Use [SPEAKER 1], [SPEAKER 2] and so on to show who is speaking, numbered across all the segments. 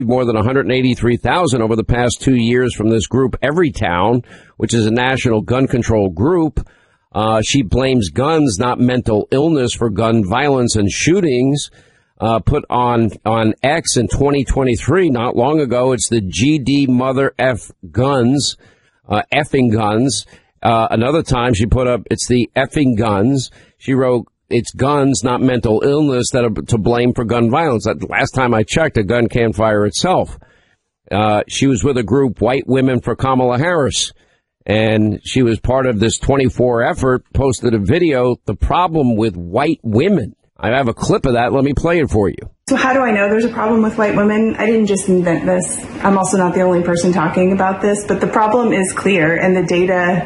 [SPEAKER 1] more than 183,000 over the past 2 years from this group, Everytown, which is a national gun control group. She blames guns, not mental illness, for gun violence and shootings. Put on X in 2023, not long ago. It's the GD Mother F Guns, effing guns. Another time she put up, it's the effing guns. She wrote, it's guns, not mental illness, that are to blame for gun violence. Last time I checked, a gun can't fire itself. She was with a group, White Women for Kamala Harris, and she was part of this 24 effort, posted a video, the problem with white women. I have a clip of that. Let me play it for you.
[SPEAKER 2] So how do I know there's a problem with white women? I didn't just invent this. I'm also not the only person talking about this, but the problem is clear and the data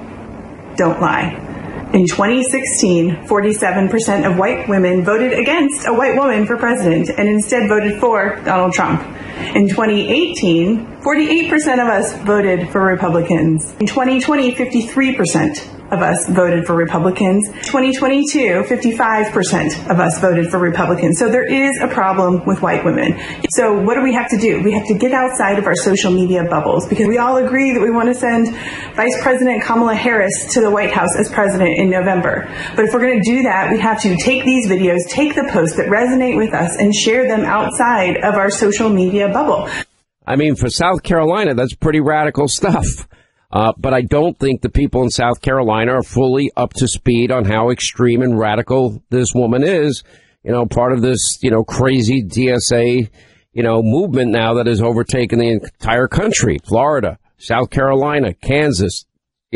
[SPEAKER 2] don't lie. In 2016, 47% of white women voted against a white woman for president and instead voted for Donald Trump. In 2018, 48% of us voted for Republicans. In 2020, 53% of us voted for Republicans. 2022, 55% of us voted for Republicans. So there is a problem with white women. So what do we have to do? We have to get outside of our social media bubbles, because we all agree that we want to send Vice President Kamala Harris to the White House as president in November. But if we're going to do that, we have to take these videos, take the posts that resonate with us, and share them outside of our social media bubble.
[SPEAKER 1] I mean, for South Carolina, that's pretty radical stuff. But I don't think the people in South Carolina are fully up to speed on how extreme and radical this woman is. You know, part of this, crazy DSA, movement now that has overtaken the entire country. Florida, South Carolina, Kansas,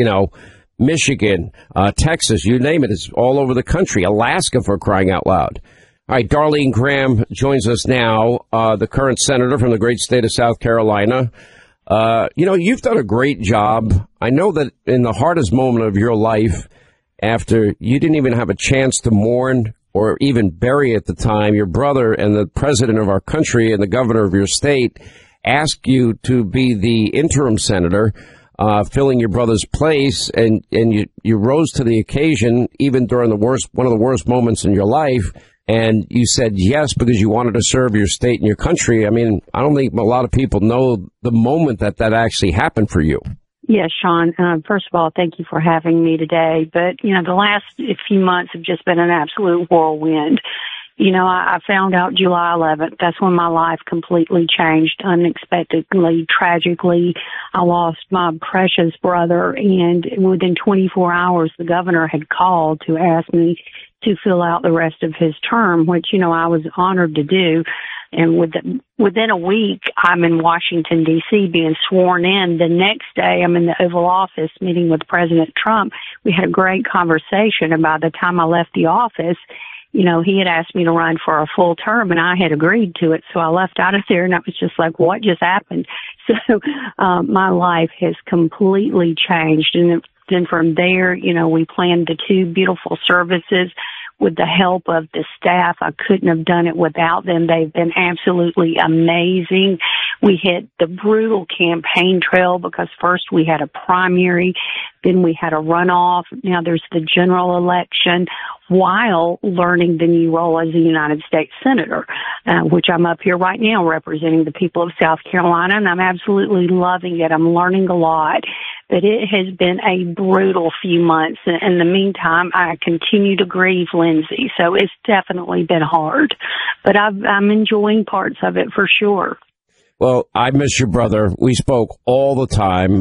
[SPEAKER 1] Michigan, Texas, you name it. It's all over the country. Alaska, for crying out loud. All right, Darlene Graham joins us now, the current senator from the great state of South Carolina. You've done a great job. I know that in the hardest moment of your life, after you didn't even have a chance to mourn or even bury at the time, your brother and the president of our country and the governor of your state asked you to be the interim senator, filling your brother's place, and you rose to the occasion even during one of the worst moments in your life. And you said yes because you wanted to serve your state and your country. I mean, I don't think a lot of people know the moment that actually happened for you.
[SPEAKER 3] Yes, Sean. First of all, thank you for having me today. But, the last few months have just been an absolute whirlwind. I found out July 11th. That's when my life completely changed unexpectedly, tragically. I lost my precious brother, and within 24 hours, the governor had called to ask me to fill out the rest of his term, which, I was honored to do. And within a week, I'm in Washington, D.C. being sworn in. The next day, I'm in the Oval Office meeting with President Trump. We had a great conversation. And by the time I left the office, he had asked me to run for a full term, and I had agreed to it. So I left out of there, and I was just like, what just happened? So my life has completely changed. And then from there, we planned the 2 beautiful services with the help of the staff. I couldn't have done it without them. They've been absolutely amazing. We hit the brutal campaign trail because first we had a primary, then we had a runoff. Now there's the general election, while learning the new role as a United States Senator, which I'm up here right now representing the people of South Carolina, and I'm absolutely loving it. I'm learning a lot. But it has been a brutal few months. In the meantime, I continue to grieve Lindsay, so it's definitely been hard. But I'm enjoying parts of it for sure.
[SPEAKER 1] Well, I miss your brother. We spoke all the time.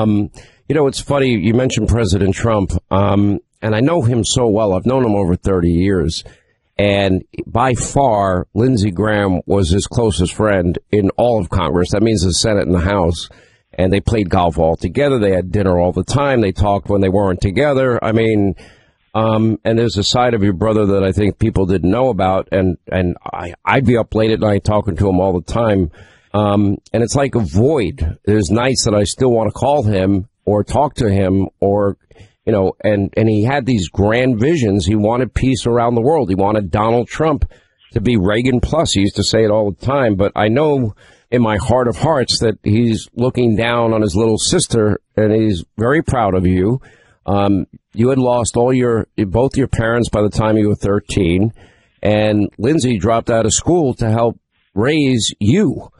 [SPEAKER 1] It's funny, you mentioned President Trump, and I know him so well. I've known him over 30 years. And by far, Lindsey Graham was his closest friend in all of Congress. That means the Senate and the House. And they played golf all together. They had dinner all the time. They talked when they weren't together. I mean, and there's a side of your brother that I think people didn't know about. And I'd be up late at night talking to him all the time. And it's like a void. There's nights that I still want to call him or talk to him or, and he had these grand visions. He wanted peace around the world. He wanted Donald Trump to be Reagan plus. He used to say it all the time. But I know in my heart of hearts that he's looking down on his little sister, and he's very proud of you. You had lost both your parents by the time you were 13, and Lindsay dropped out of school to help raise you.